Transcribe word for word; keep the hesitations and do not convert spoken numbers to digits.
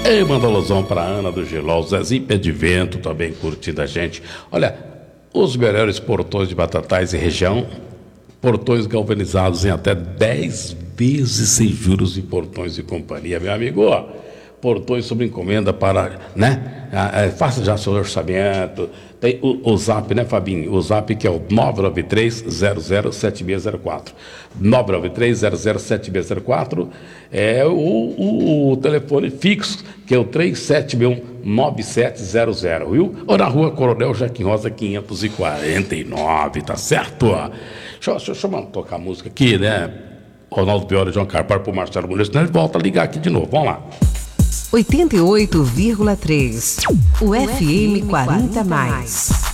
E manda alusão para Ana do Giló, o Zezinho Pé de Vento também curtindo a gente. Olha, os melhores portões de Batatais e região, portões galvanizados em até dez vezes sem juros em portões de companhia, meu amigo. Portões sob encomenda para, né? Ah, é, faça já seu orçamento. Tem o, o zap, né, Fabinho? O zap que é o nove nove três zero zero sete seis zero quatro. nove nove três zero zero sete seis zero quatro é o, o, o telefone fixo, que é o três sete um nove sete zero zero, viu? Ou na rua Coronel Joaquim Rosa quinhentos e quarenta e nove, tá certo? Deixa, deixa, deixa eu tocar a música aqui, né? Ronaldo Piora e João Carpar pro Marcelo Muniz, senão ele volta a ligar aqui de novo. Vamos lá. oitenta e oito vírgula três, o F M quarenta mais.